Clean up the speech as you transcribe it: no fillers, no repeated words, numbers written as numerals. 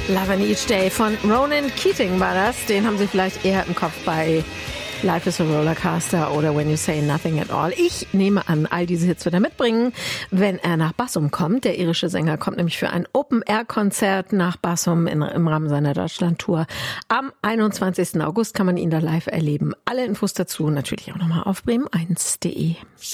Love and Each Day von Ronan Keating war das. Den haben Sie vielleicht eher im Kopf bei Life is a Rollercoaster oder When You Say Nothing at All. Ich nehme an, all diese Hits wird er mitbringen, wenn er nach Bassum kommt. Der irische Sänger kommt nämlich für ein Open-Air-Konzert nach Bassum im Rahmen seiner Deutschland-Tour. Am 21. August kann man ihn da live erleben. Alle Infos dazu natürlich auch nochmal auf bremen1.de.